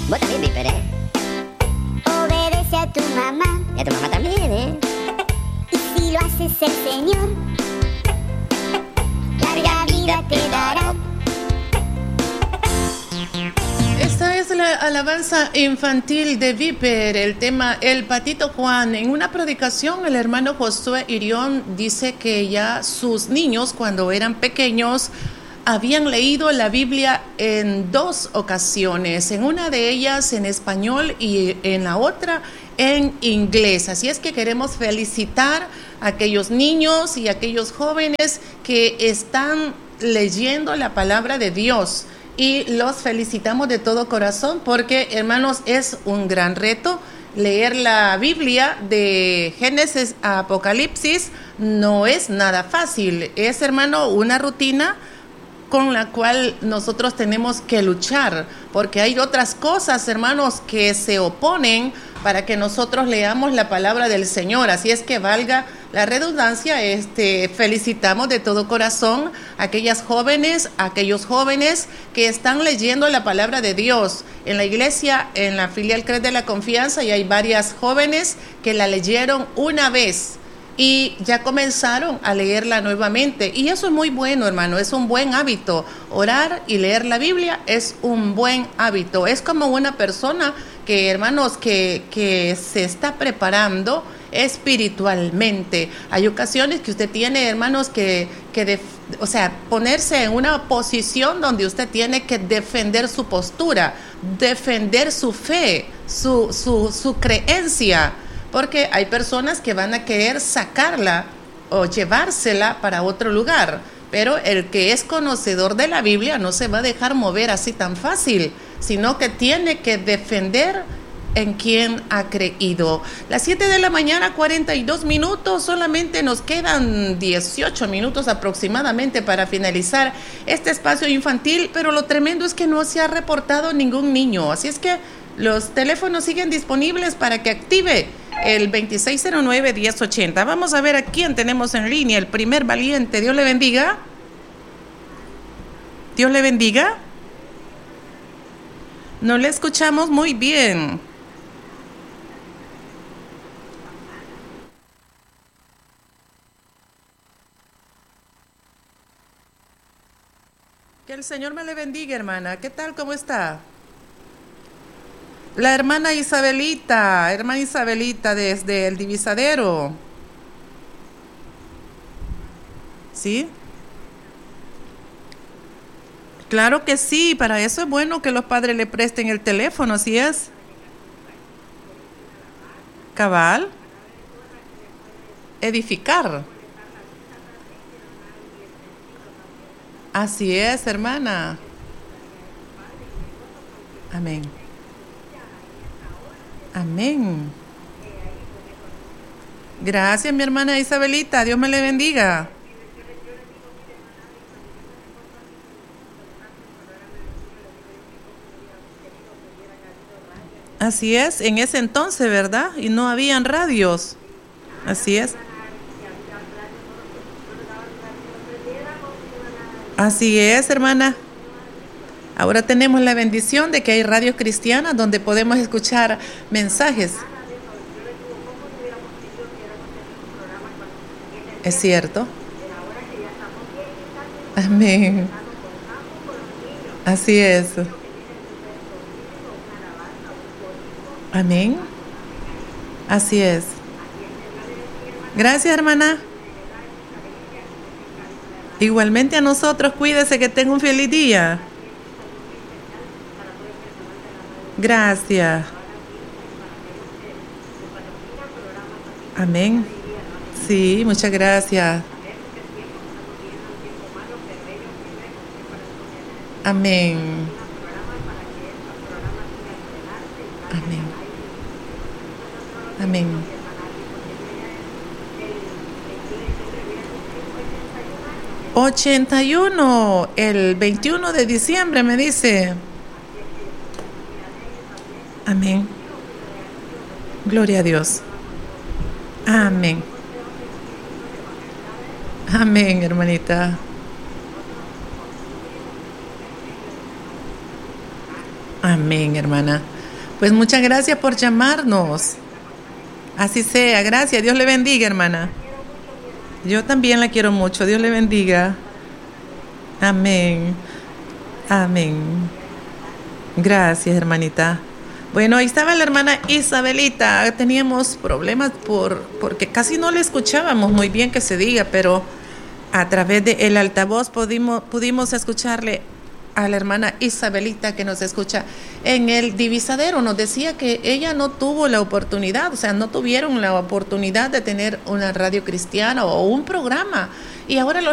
Vos también, Viper, ¿eh? Obedece a tu mamá. Y a tu mamá también, ¿eh? Y si lo haces el Señor, larga vida te dará. Esta es la alabanza infantil de Viper, el tema El Patito Juan. En una predicación, el hermano Josué Irión dice que ya sus niños, cuando eran pequeños, habían leído la Biblia en 2 ocasiones, en una de ellas en español y en la otra en inglés. Así es que queremos felicitar a aquellos niños y a aquellos jóvenes que están leyendo la palabra de Dios. Y los felicitamos de todo corazón porque, hermanos, es un gran reto. Leer la Biblia de Génesis a Apocalipsis no es nada fácil. Es, hermano, una rutina con la cual nosotros tenemos que luchar, porque hay otras cosas, hermanos, que se oponen para que nosotros leamos la palabra del Señor. Así es que, valga la redundancia, felicitamos de todo corazón a aquellas jóvenes, a aquellos jóvenes que están leyendo la palabra de Dios. En la iglesia, en la filial Cres de la Confianza, y hay varias jóvenes que la leyeron una vez y ya comenzaron a leerla nuevamente. Y eso es muy bueno, hermano, es un buen hábito. Orar y leer la Biblia es un buen hábito. Es como una persona que, hermanos, que se está preparando espiritualmente. Hay ocasiones que usted tiene, hermanos, ponerse en una posición donde usted tiene que defender su postura, defender su fe, su creencia. Porque hay personas que van a querer sacarla o llevársela para otro lugar. Pero el que es conocedor de la Biblia no se va a dejar mover así tan fácil, sino que tiene que defender en quien ha creído. Las 7 de la mañana, 42 minutos, solamente nos quedan 18 minutos aproximadamente para finalizar este espacio infantil, pero lo tremendo es que no se ha reportado ningún niño. Así es que los teléfonos siguen disponibles para que active el 2609-1080. Vamos a ver a quién tenemos en línea, el primer valiente. Dios le bendiga. Dios le bendiga. No le escuchamos muy bien. Que el Señor me le bendiga, hermana. ¿Qué tal? ¿Cómo está? La hermana Isabelita desde el Divisadero. ¿Sí? Claro que sí, para eso es bueno que los padres le presten el teléfono, ¿así es? Cabal. Edificar. Así es, hermana. Amén. Amén. Gracias, mi hermana Isabelita. Dios me le bendiga. Así es, en ese entonces, ¿verdad? Y no habían radios. Así es. Así es, hermana. Ahora tenemos la bendición de que hay radios cristianas donde podemos escuchar mensajes. Es cierto. Amén. Así es. Amén. Así es. Gracias, hermana. Igualmente a nosotros, cuídese, que tenga un feliz día. Gracias. Amén. Sí, muchas gracias. Amén. Amén. Amén. ...81... el 21 de diciembre, me dice. Amén. Gloria a Dios. Amén. Amén, hermanita. Amén, hermana. Pues muchas gracias por llamarnos. Así sea, gracias. Dios le bendiga, hermana. Yo también la quiero mucho. Dios le bendiga. Amén. Amén. Gracias, hermanita. Bueno, ahí estaba la hermana Isabelita. Teníamos problemas porque casi no le escuchábamos muy bien que se diga, pero a través del altavoz pudimos escucharle a la hermana Isabelita, que nos escucha en el Divisadero. Nos decía que ella no tuvo la oportunidad, o sea, no tuvieron la oportunidad de tener una radio cristiana o un programa. Y ahora los